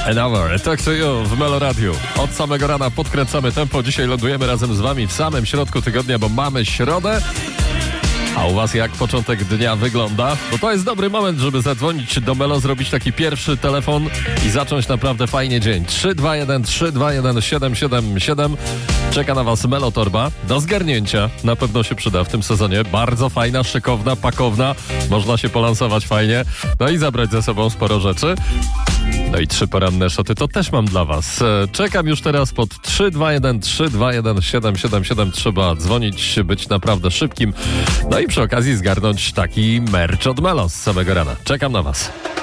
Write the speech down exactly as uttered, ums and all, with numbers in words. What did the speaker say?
An hour, Talk to You w Melo Radio. Od samego rana podkręcamy tempo. Dzisiaj lądujemy razem z wami w samym środku tygodnia, bo mamy środę. A u was jak początek dnia wygląda? Bo to jest dobry moment, żeby zadzwonić do Melo, zrobić taki pierwszy telefon i zacząć naprawdę fajnie dzień. trzy dwa jeden trzy dwa jeden siedem siedem siedem. Czeka na was Melo Torba do zgarnięcia. Na pewno się przyda w tym sezonie. Bardzo fajna, szykowna, pakowna. Można się polansować fajnie. No i zabrać ze sobą sporo rzeczy. No i trzy poranne szoty to też mam dla was. Czekam już teraz pod trzy dwa jeden trzy dwa jeden siedem siedem siedem. Trzeba dzwonić, być naprawdę szybkim. No i przy okazji zgarnąć taki merch od Melo z samego rana. Czekam na was.